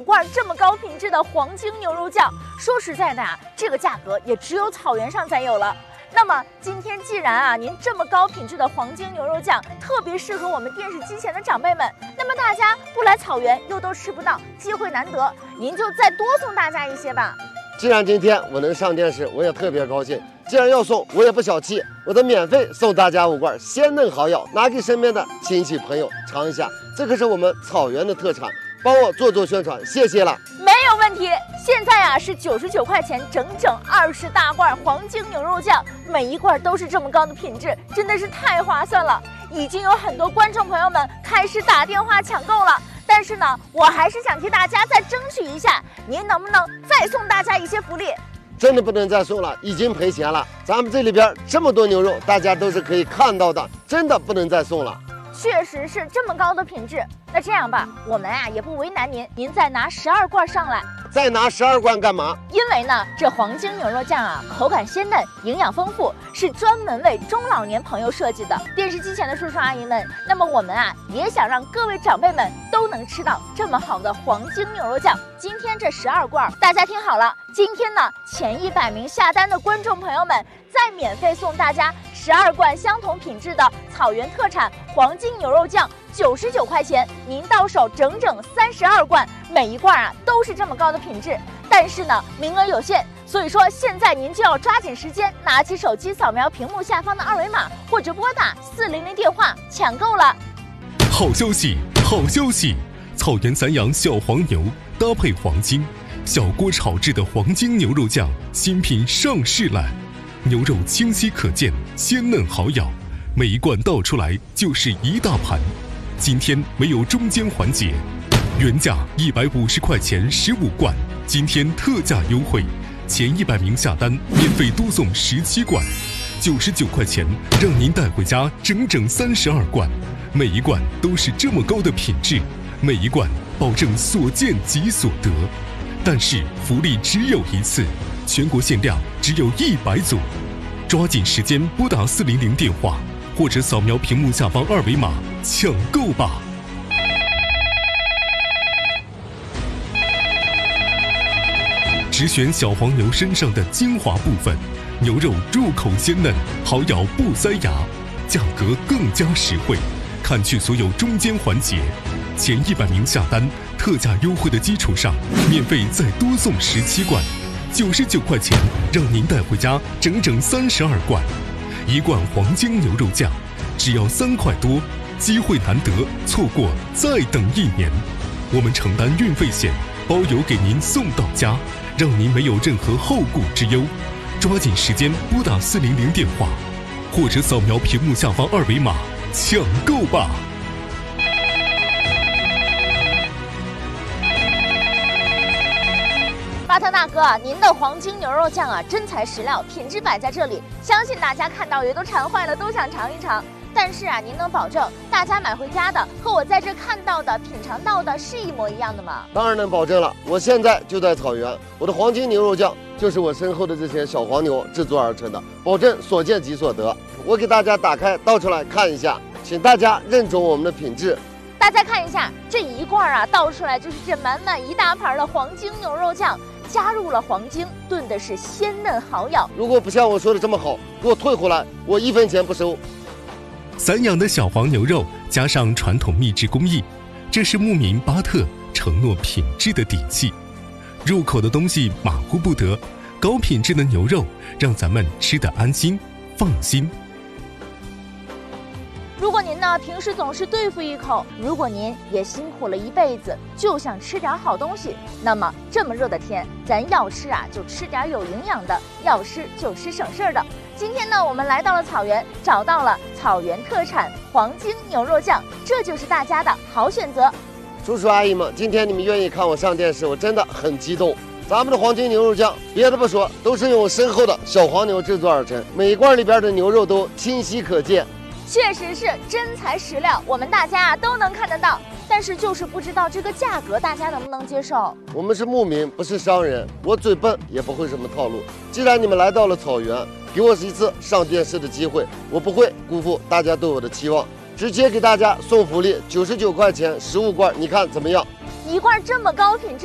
罐这么高品质的黄金牛肉酱。说实在的啊，这个价格也只有草原上才有了。那么今天既然啊您这么高品质的黄金牛肉酱特别适合我们电视机前的长辈们，那么大家不来草原又都吃不到，机会难得，您就再多送大家一些吧。 既然今天我能上电视，我也特别高兴。既然要送，我也不小气，我的免费送大家5罐鲜嫩好药，拿给身边的亲戚朋友尝一下，这可是我们草原的特产，帮我做宣传，谢谢了。 没有问题，现在啊是99块钱，整整20大罐黄金牛肉酱，每一罐都是这么高的品质，真的是太划算了。已经有很多观众朋友们开始打电话抢购了。但是呢，我还是想替大家再争取一下，您能不能再送大家一些福利？ 真的不能再送了，已经赔钱了。咱们这里边这么多牛肉，大家都是可以看到的，真的不能再送了。 确实是这么高的品质。那这样吧，我们啊也不为难您，您再拿12罐上来。 再拿12罐干嘛？ 因为呢，这黄金牛肉酱啊，口感鲜嫩，营养丰富，是专门为中老年朋友设计的。电视机前的叔叔阿姨们，那么我们啊，也想让各位长辈们都能吃到这么好的黄金牛肉酱。今天这12罐，大家听好了，今天呢，前100名下单的观众朋友们，再免费送大家12罐相同品质的草原特产黄金牛肉酱，99块钱，您到手整整32罐，每一罐啊都是这么高的品质。但是呢，名额有限，所以说现在您就要抓紧时间，拿起手机扫描屏幕下方的2维码，或者拨打400电话抢购了。 好消息，好消息！草原散养小黄牛搭配黄金，小锅炒制的黄金牛肉酱新品上市了。牛肉清晰可见，鲜嫩好咬，每一罐倒出来就是一大盘。今天没有中间环节，原价150块钱15罐，今天特价优惠，前100名下单免费多送17罐，99块钱让您带回家整整32罐，每一罐都是这么高的品质，每一罐保证所见即所得。但是福利只有一次，全国限量只有100组，抓紧时间拨打400电话，或者扫描屏幕下方2维码抢购吧。只选小黄牛身上的精华部分，牛肉入口鲜嫩，好咬不塞牙，价格更加实惠，砍去所有中间环节。前100名下单，特价优惠的基础上，免费再多送17罐，99块钱让您带回家整整32罐。1罐黄金牛肉酱只要3块多，机会难得，错过再等1年。我们承担运费险，包邮给您送到家，让您没有任何后顾之忧。抓紧时间拨打400电话，或者扫描屏幕下方2维码抢购吧。 巴特大哥啊，您的黄金牛肉酱啊，真材实料，品质摆在这里，相信大家看到也都馋坏了，都想尝一尝。但是啊，您能保证大家买回家的和我在这看到的、品尝到的是一模一样的吗？ 当然能保证了，我现在就在草原，我的黄金牛肉酱就是我身后的这些小黄牛制作而成的，保证所见即所得。我给大家打开倒出来看一下，请大家认准我们的品质。 大家看一下，这一罐啊倒出来就是这满满一大盘的黄金牛肉酱，加入了黄金，炖的是鲜嫩好咬。 如果不像我说的这么好，给我退回来，我1分钱不收。 散养的小黄牛肉加上传统秘制工艺，这是牧民巴特承诺品质的底气。入口的东西马虎不得，高品质的牛肉让咱们吃得安心放心。 如果您呢平时总是对付一口，如果您也辛苦了一辈子，就想吃点好东西，那么这么热的天，咱要吃啊就吃点有营养的，要吃就吃省事儿的。今天呢，我们来到了草原，找到了草原特产黄金牛肉酱，这就是大家的好选择。 叔叔阿姨们，今天你们愿意看我上电视，我真的很激动。咱们的黄金牛肉酱，别的不说，都是用我身后的小黄牛制作而成，每一罐里边的牛肉都清晰可见。 确实是真材实料，我们大家都能看得到，但是就是不知道这个价格大家能不能接受。 我们是牧民，不是商人，我嘴笨也不会什么套路。既然你们来到了草原，给我一次上电视的机会，我不会辜负大家对我的期望，直接给大家送福利，99块钱15罐，你看怎么样？ 一罐这么高品质